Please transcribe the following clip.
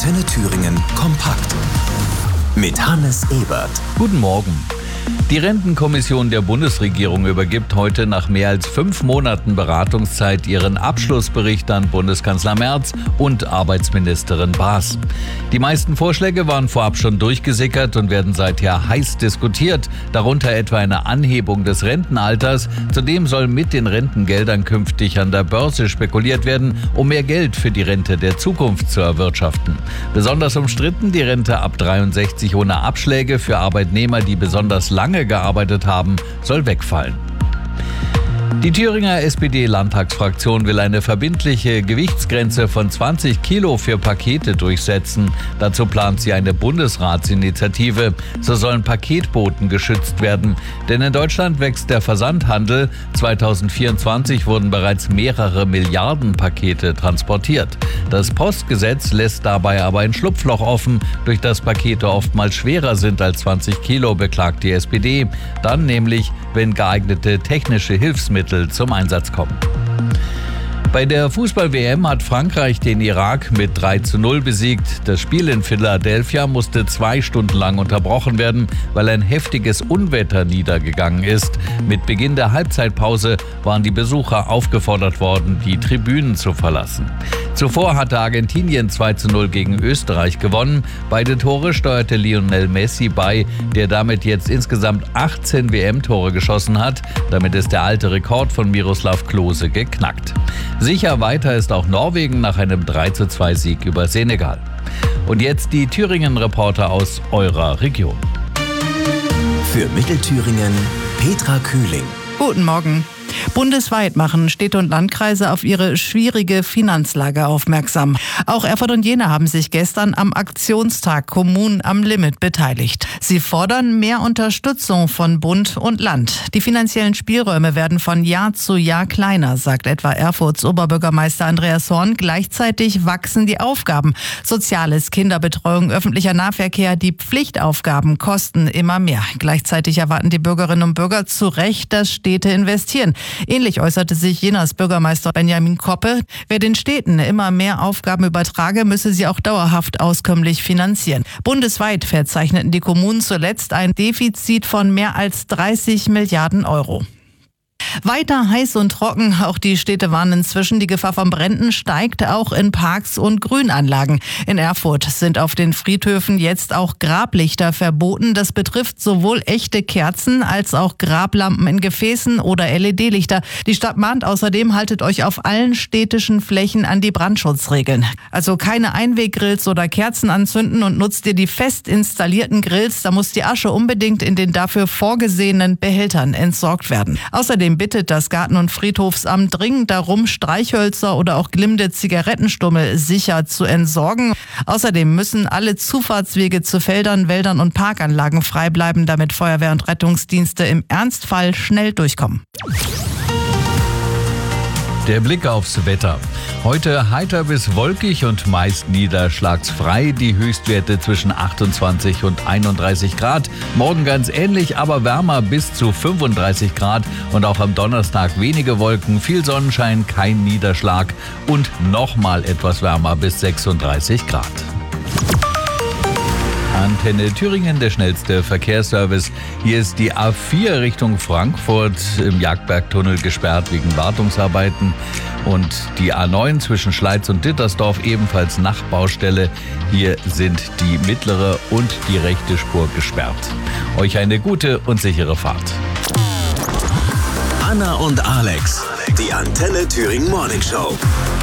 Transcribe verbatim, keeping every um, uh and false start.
Antenne Thüringen kompakt mit Hannes Ebert. Guten Morgen. Die Rentenkommission der Bundesregierung übergibt heute nach mehr als fünf Monaten Beratungszeit ihren Abschlussbericht an Bundeskanzler Merz und Arbeitsministerin Baas. Die meisten Vorschläge waren vorab schon durchgesickert und werden seither heiß diskutiert, darunter etwa eine Anhebung des Rentenalters. Zudem soll mit den Rentengeldern künftig an der Börse spekuliert werden, um mehr Geld für die Rente der Zukunft zu erwirtschaften. Besonders umstritten die Rente ab dreiundsechzig ohne Abschläge für Arbeitnehmer, die besonders lange gearbeitet haben, soll wegfallen. Die Thüringer S P D-Landtagsfraktion will eine verbindliche Gewichtsgrenze von zwanzig Kilo für Pakete durchsetzen. Dazu plant sie eine Bundesratsinitiative. So sollen Paketboten geschützt werden. Denn in Deutschland wächst der Versandhandel. zweitausendvierundzwanzig wurden bereits mehrere Milliarden Pakete transportiert. Das Postgesetz lässt dabei aber ein Schlupfloch offen, durch das Pakete oftmals schwerer sind als zwanzig Kilo, beklagt die S P D. Dann nämlich, wenn geeignete technische Hilfsmittel zum Einsatz kommen. Bei der Fußball-W M hat Frankreich den Irak mit drei zu null besiegt. Das Spiel in Philadelphia musste zwei Stunden lang unterbrochen werden, weil ein heftiges Unwetter niedergegangen ist. Mit Beginn der Halbzeitpause waren die Besucher aufgefordert worden, die Tribünen zu verlassen. Zuvor hatte Argentinien zwei zu null gegen Österreich gewonnen. Beide Tore steuerte Lionel Messi bei, der damit jetzt insgesamt achtzehn W M-Tore geschossen hat. Damit ist der alte Rekord von Miroslav Klose geknackt. Sicher weiter ist auch Norwegen nach einem drei zu zwei Sieg über Senegal. Und jetzt die Thüringen-Reporter aus eurer Region. Für Mittelthüringen Petra Kühling. Guten Morgen. Bundesweit machen Städte und Landkreise auf ihre schwierige Finanzlage aufmerksam. Auch Erfurt und Jena haben sich gestern am Aktionstag Kommunen am Limit beteiligt. Sie fordern mehr Unterstützung von Bund und Land. Die finanziellen Spielräume werden von Jahr zu Jahr kleiner, sagt etwa Erfurts Oberbürgermeister Andreas Horn. Gleichzeitig wachsen die Aufgaben. Soziales, Kinderbetreuung, öffentlicher Nahverkehr, die Pflichtaufgaben kosten immer mehr. Gleichzeitig erwarten die Bürgerinnen und Bürger zu Recht, dass Städte investieren. Ähnlich äußerte sich Jenas Bürgermeister Benjamin Koppe. Wer den Städten immer mehr Aufgaben übertrage, müsse sie auch dauerhaft auskömmlich finanzieren. Bundesweit verzeichneten die Kommunen zuletzt ein Defizit von mehr als dreißig Milliarden Euro. Weiter heiß und trocken, auch die Städte warnen inzwischen, die Gefahr von Bränden steigt auch in Parks und Grünanlagen. In Erfurt sind auf den Friedhöfen jetzt auch Grablichter verboten. Das betrifft sowohl echte Kerzen als auch Grablampen in Gefäßen oder L E D-Lichter. Die Stadt mahnt außerdem, haltet euch auf allen städtischen Flächen an die Brandschutzregeln. Also keine Einweggrills oder Kerzen anzünden und nutzt ihr die fest installierten Grills, da muss die Asche unbedingt in den dafür vorgesehenen Behältern entsorgt werden. Außerdem bittet das Garten- und Friedhofsamt dringend darum, Streichhölzer oder auch glimmende Zigarettenstummel sicher zu entsorgen. Außerdem müssen alle Zufahrtswege zu Feldern, Wäldern und Parkanlagen frei bleiben, damit Feuerwehr und Rettungsdienste im Ernstfall schnell durchkommen. Der Blick aufs Wetter. Heute heiter bis wolkig und meist niederschlagsfrei. Die Höchstwerte zwischen achtundzwanzig und einunddreißig Grad. Morgen ganz ähnlich, aber wärmer bis zu fünfunddreißig Grad. Und auch am Donnerstag wenige Wolken, viel Sonnenschein, kein Niederschlag. Und nochmal etwas wärmer bis sechsunddreißig Grad. Antenne Thüringen, der schnellste Verkehrsservice. Hier ist die A vier Richtung Frankfurt im Jagdbergtunnel gesperrt wegen Wartungsarbeiten. Und die A neun zwischen Schleiz und Dittersdorf ebenfalls Nachbaustelle. Hier sind die mittlere und die rechte Spur gesperrt. Euch eine gute und sichere Fahrt. Anna und Alex, die Antenne Thüringen Morning Show.